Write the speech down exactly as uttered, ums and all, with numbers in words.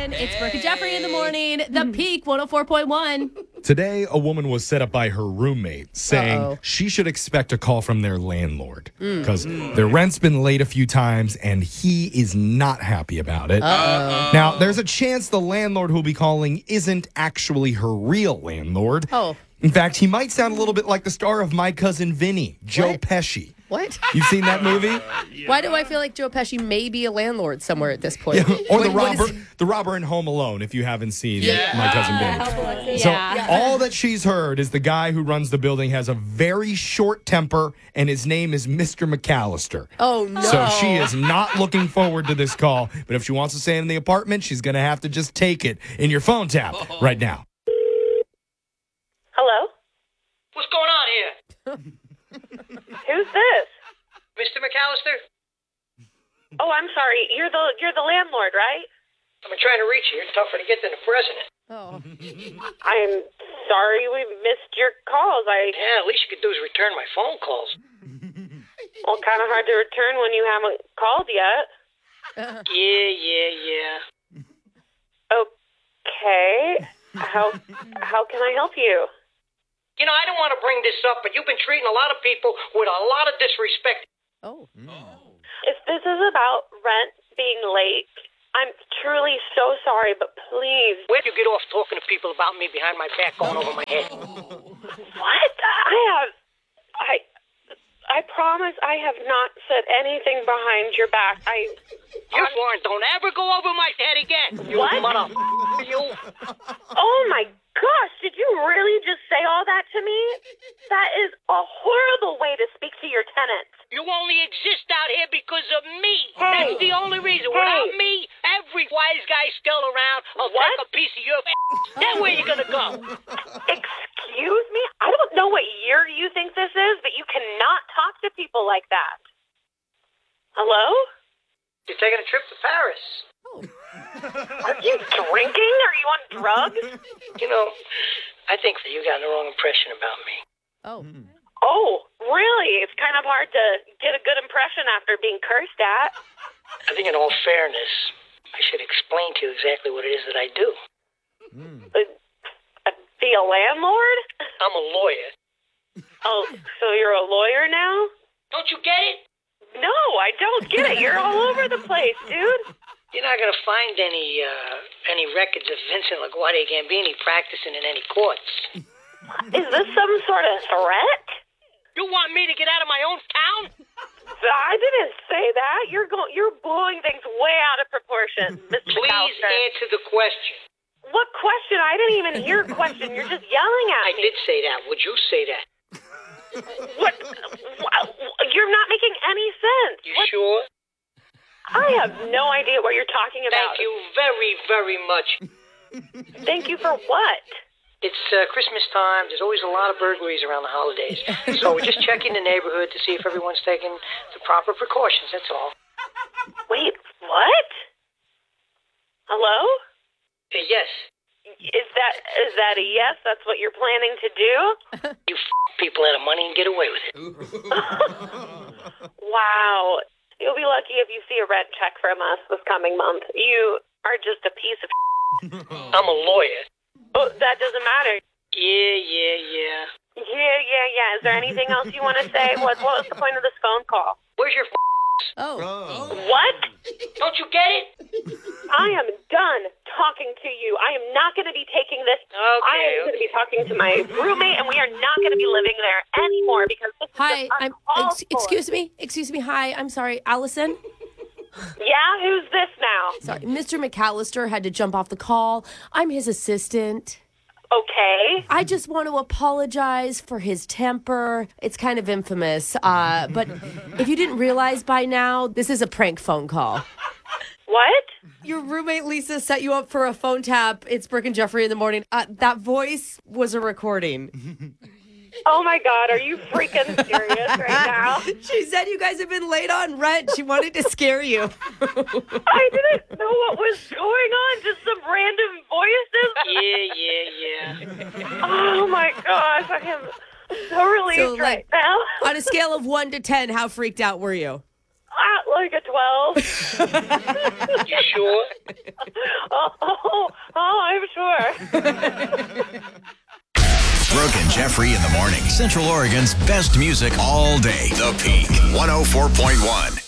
Allison. It's Brooke and Jeffrey in the morning. The Peak one oh four point one. Today, a woman was set up by her roommate saying Uh-oh. she should expect a call from their landlord because mm. their rent's been late a few times and he is not happy about it. Uh-oh. Now, there's a chance the landlord who'll be calling isn't actually her real landlord. Oh. In fact, he might sound a little bit like the star of My Cousin Vinny, Joe What? Pesci. What? You've seen that movie? Uh, yeah. Why do I feel like Joe Pesci may be a landlord somewhere at this point? Yeah, or What- the what robber, is- the robber in Home Alone, if you haven't seen Yeah. My Cousin Vinny. So Yeah. all that she's heard is the guy who runs the building has a very short temper, and his name is Mister McAllister. Oh, no. So she is not looking forward to this call. But if she wants to stay in the apartment, she's going to have to just take it in your phone tap right now. Hello? What's going on here? Who's this? Mister McAllister? Oh, I'm sorry. You're the you're the landlord, right? I've been trying to reach you. It's tougher to get than the president. Oh. I'm sorry we missed your calls. I Yeah, at least you could do is return my phone calls. well, kind of hard to return when you haven't called yet. Yeah, yeah, yeah. Okay. How how can I help you? You know, I don't want to bring this up, but you've been treating a lot of people with a lot of disrespect. Oh. If this is about rent being late, I'm truly so sorry, but please. Where'd you get off talking to people about me behind my back going over my head? What? I have I I promise I have not said anything behind your back. I You sworn don't ever go over my head again. You What? mother... You... Oh my gosh, did you really just say all that to me? That is a horrible way to speak to your tenants. You only exist out here because of me. Hey. That's the only reason. Hey. Without me, every wise guy still around will What? take a piece of your ass. Then where you gonna go? Excuse me? I don't know what year you think this is, but you cannot talk to people like that. Hello? You're taking a trip to Paris. Are you drinking? Are you on drugs? You know, I think that you got the wrong impression about me. Oh. Oh, really? It's kind of hard to get a good impression after being cursed at. I think in all fairness, I should explain to you exactly what it is that I do. Uh, uh, be a landlord? I'm a lawyer. Oh, so you're a lawyer now? Don't you get it? No, I don't get it. You're all over the place, dude. You're not gonna find any uh, any records of Vincent LaGuardia Gambini practicing in any courts. Is this some sort of threat? You want me to get out of my own town? I didn't say that. You're going. You're blowing things way out of proportion, Mister Please McAllister. answer the question. What question? I didn't even hear a question. You're just yelling at I me. did say that. Would you say that? What? You're not making any sense. You What? sure? I have no idea what you're talking about. Thank you very, very much. Thank you for what? It's uh, Christmas time. There's always a lot of burglaries around the holidays. So we're just checking the neighborhood to see if everyone's taking the proper precautions, that's all. Wait, what? Hello? Uh, yes. Is that is that a yes? That's what you're planning to do? You f- people out of money and get away with it. Wow. You'll be lucky if you see a rent check from us this coming month. You are just a piece of I'm a lawyer. Oh, that doesn't matter. Yeah, yeah, yeah. Yeah, yeah, yeah. Is there anything else you want to say? What, what was the point of this phone call? Where's your f- Oh. What? Don't you get it? I am done talking to you. I am not going to be taking this. I Okay, am going to be talking to my roommate, and we are not going to be living there anymore because this is Hi, just I'm. uncalled Ex- for. excuse me. Excuse me. Hi, I'm sorry, Allison. Yeah, who's this now? Sorry, Mister McAllister had to jump off the call. I'm his assistant. Okay. I just want to apologize for his temper. It's kind of infamous. Uh, but if you didn't realize by now, this is a prank phone call. What? Your roommate Lisa set you up for a phone tap. It's Brooke and Jeffrey in the morning. Uh, that voice was a recording. Oh my God, are you freaking serious right now? She said you guys have been late on rent. She wanted to scare you. I didn't know what was going on. Just some random voices. Yeah, yeah, yeah. Oh my gosh, I am so relieved So, right like, now. On a scale of one to ten, how freaked out were you? Uh, like a twelve. You sure? oh, oh, oh, I'm sure. Brooke and Jeffrey in the morning. Central Oregon's best music all day. The Peak. one oh four point one.